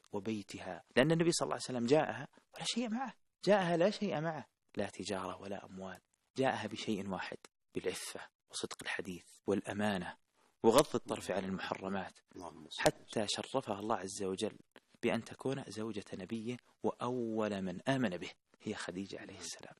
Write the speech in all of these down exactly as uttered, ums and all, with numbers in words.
وبيتها، لأن النبي صلى الله عليه وسلم جاءها ولا شيء معه، جاءها لا شيء معه، لا تجارة ولا أموال، جاءها بشيء واحد، بالعفة وصدق الحديث والأمانة وغض الطرف عن المحرمات، حتى شرفها الله عز وجل بأن تكون زوجة نبيه، وأول من آمن به هي خديجة عليه السلام،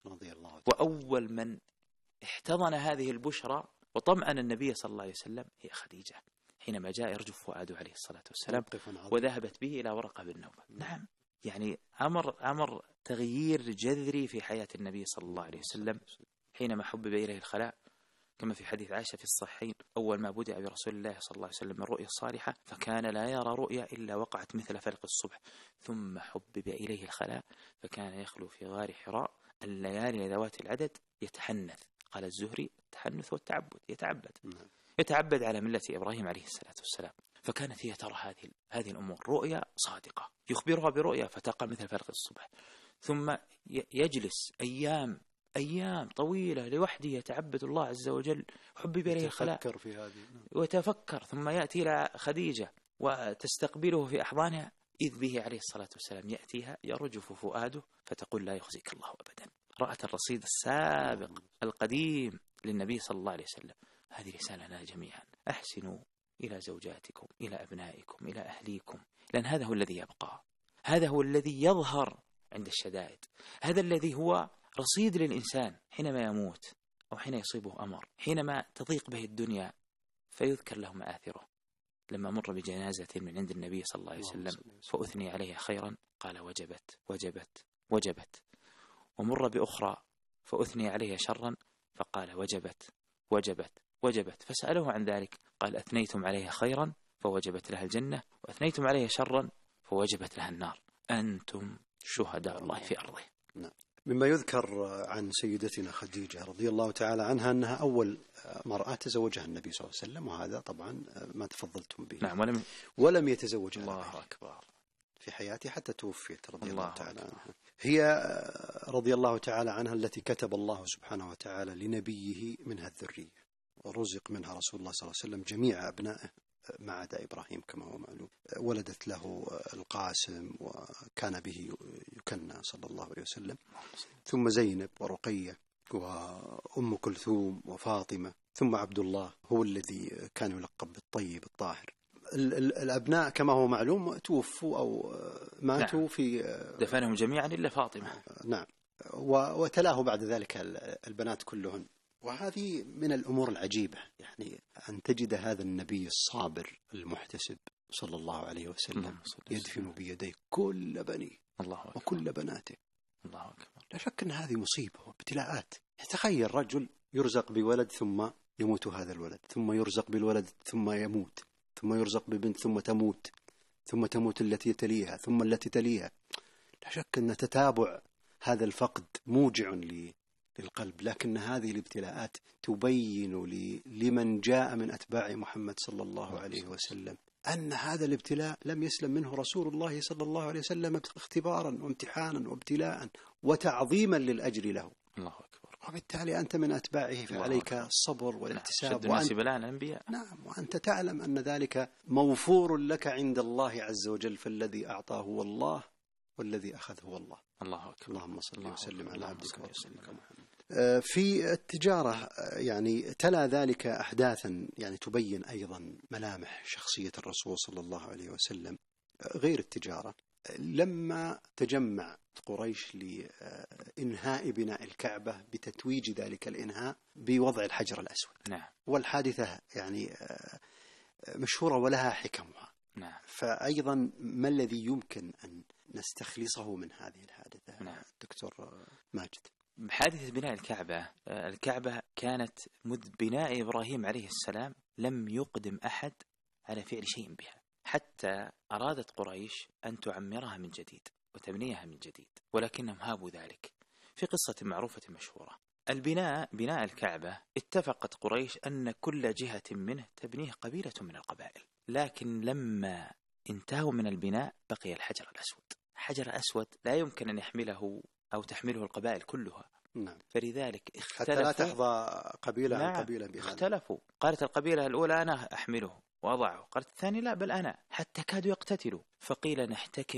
وأول من احتضن هذه البشرى وطمأن النبي صلى الله عليه وسلم هي خديجة، حينما جاء يرجف فؤاده عليه الصلاة والسلام وذهبت به إلى ورقة بن نوفل. نعم، يعني أمر أمر تغيير جذري في حياة النبي صلى الله عليه وسلم حينما حبب إليه الخلاء، كما في حديث عائشة في الصحيحين: أول ما بدأ برسول الله صلى الله عليه وسلم من رؤيا الصالحة فكان لا يرى رؤيا إلا وقعت مثل فلق الصبح، ثم حبب إليه الخلاء فكان يخلو في غار حراء الليالي ذوات العدد يتحنث. قال الزهري: التحنث والتعبد، يتعبد يتعبد على ملة إبراهيم عليه الصلاة والسلام. فكانت هي ترى هذه هذه الأمور رؤيا صادقة، يخبرها برؤيا فتقع مثل فلق الصبح، ثم يجلس أيام أيام طويلة لوحده يتعبد الله عز وجل، وحبب إليه الخلاء في هذه وتفكر، ثم يأتي إلى خديجة وتستقبله في أحضانها، إذ به عليه الصلاة والسلام يأتيها يرجف فؤاده فتقول: لا يخزيك الله أبدا. رأت الرصيد السابق القديم للنبي صلى الله عليه وسلم. هذه رسالة لنا جميعا: أحسنوا إلى زوجاتكم، إلى أبنائكم، إلى أهليكم، لأن هذا هو الذي يبقى، هذا هو الذي يظهر عند الشدائد، هذا الذي هو رصيد للإنسان حينما يموت أو حين يصيبه أمر، حينما تضيق به الدنيا فيذكر له مآثره. لما مر بجنازة من عند النبي صلى الله عليه وسلم فأثني عليها خيرا قال: وجبت وجبت وجبت. ومر بأخرى فأثني عليها شرا فقال: وجبت وجبت وجبت. فسأله عن ذلك قال: أثنيتم عليها خيرا فوجبت لها الجنة، وأثنيتم عليها شرا فوجبت لها النار، أنتم شهداء الله في أرضه. نعم. مما يذكر عن سيدتنا خديجة رضي الله تعالى عنها أنها أول مرأة تزوجها النبي صلى الله عليه وسلم، وهذا طبعا ما تفضلتم به. نعم. ولم, ولم يتزوجها الله أكبر في حياته حتى توفيت رضي الله, الله تعالى عنها. هي رضي الله تعالى عنها التي كتب الله سبحانه وتعالى لنبيه منها الذرية، ورزق منها رسول الله صلى الله عليه وسلم جميع أبنائه ما عدا إبراهيم كما هو معلوم. ولدت له القاسم وكان به يكنى صلى الله عليه وسلم، ثم زينب ورقية وأم كلثوم وفاطمة، ثم عبد الله هو الذي كان يلقب بالطيب الطاهر. الأبناء كما هو معلوم توفوا أو ماتوا. نعم. في دفنهم جميعا إلا فاطمة. نعم. وتلاه بعد ذلك البنات كلهن. وهذه من الأمور العجيبة، يعني أن تجد هذا النبي الصابر المحتسب صلى الله عليه وسلم يدفن بيديه كل بنيه وكل بناته. الله أكبر. لا شك أن هذه مصيبة وابتلاءات. تخيل رجل يرزق بولد ثم يموت هذا الولد، ثم يرزق بالولد ثم يموت، ثم يرزق ببنت ثم تموت، ثم تموت التي تليها ثم التي تليها. لا شك أن تتابع هذا الفقد موجع للقلب، لكن هذه الابتلاءات تبين لمن جاء من أتباع محمد صلى الله عليه وسلم أن هذا الابتلاء لم يسلم منه رسول الله صلى الله عليه وسلم اختبارا وامتحانا وابتلاء وتعظيما للأجر له. الله أكبر. وبالتالي أنت من أتباعه فعليك الصبر والاحتساب. وأنت بلاء الأنبياء. نعم. وأنت تعلم أن ذلك موفور لك عند الله عز وجل، فالذي أعطاه هو الله والذي أخذ هو الله. الله أكبر. اللهم صل وسلم على عبدك ورسولك محمد. في التجارة يعني تلا ذلك أحداثا يعني تبين أيضا ملامح شخصية الرسول صلى الله عليه وسلم غير التجارة. لما تجمع قريش لإنهاء بناء الكعبة بتتويج ذلك الإنهاء بوضع الحجر الأسود. نعم. والحادثة يعني مشهورة ولها حكمها. نعم. فأيضا ما الذي يمكن أن نستخلصه من هذه الحادثة؟ نعم. دكتور ماجد. حادثة بناء الكعبة، الكعبة كانت منذ بناء إبراهيم عليه السلام لم يقدم أحد على فعل شيء بها، حتى أرادت قريش أن تعمرها من جديد وتبنيها من جديد، ولكنهم هابوا ذلك. في قصة معروفة مشهورة، البناء بناء الكعبة اتفقت قريش أن كل جهة منه تبنيه قبيلة من القبائل، لكن لما انتهوا من البناء بقي الحجر الأسود. حجر أسود لا يمكن أن يحمله أو تحمله القبائل كلها. نعم. فلذلك اختلفوا حتى لا تحظى قبيلة نعم. عن قبيلة بهذا. اختلفوا. قالت القبيلة الأولى أنا أحمله وأضعه، قالت الثاني لا بل أنا، حتى كادوا يقتتلوا. فقيل نحتكم